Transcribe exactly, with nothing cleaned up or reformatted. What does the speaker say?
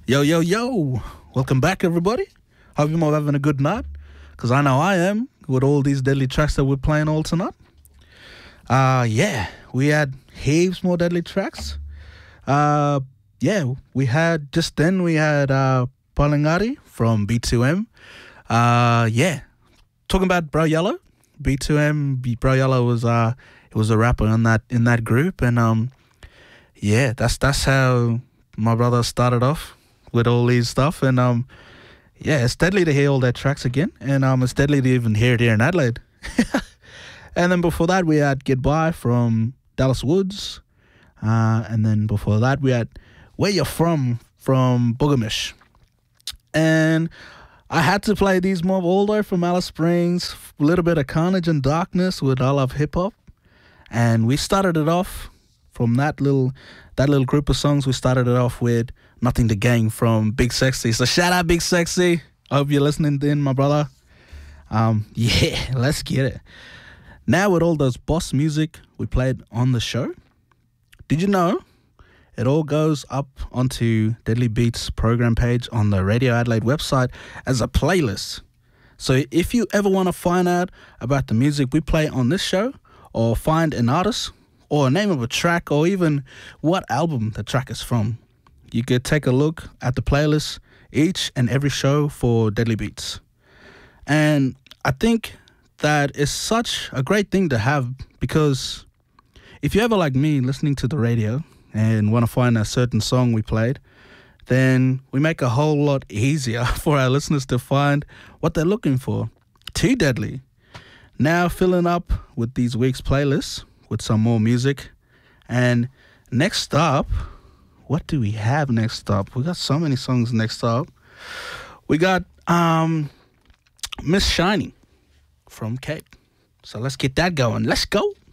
Yo, yo, yo. Welcome back, everybody. Hope you're all having a good night, because I know I am, with all these deadly tracks that we're playing all tonight. Uh, yeah, we had heaps more deadly tracks. Uh, yeah, we had, just then we had uh, Palingari from B two M. Uh, yeah, talking about Bro Yellow. B two M, Bro Yellow was uh, it was a rapper in that in that group, and um, yeah, that's that's how my brother started off with all these stuff, and um, yeah, it's deadly to hear all their tracks again, and um, it's deadly to even hear it here in Adelaide. And then before that, we had Get By from Dallas Woods, uh, and then before that, we had Where You're From from Boogamish, and I had to play these Mob Aldo from Alice Springs, a little bit of Carnage and Darkness with I Love Hip Hop, and we started it off from that little that little group of songs. We started it off with Nothing to Gain from Big Sexy. So shout out Big Sexy. I hope you're listening in, my brother. Um, yeah, let's get it. Now with all those boss music we played on the show, did you know it all goes up onto Deadly Beats program page on the Radio Adelaide website as a playlist. So if you ever want to find out about the music we play on this show, or find an artist, or a name of a track, or even what album the track is from, you could take a look at the playlist each and every show for Deadly Beats. And I think that is such a great thing to have, because if you're ever like me listening to the radio and want to find a certain song we played, then we make a whole lot easier for our listeners to find what they're looking for. Too Deadly. Now filling up with these week's playlists with some more music. And next up, what do we have next up? We got so many songs next up. We got um, Miss Shiny from Cape. So let's get that going. Let's go.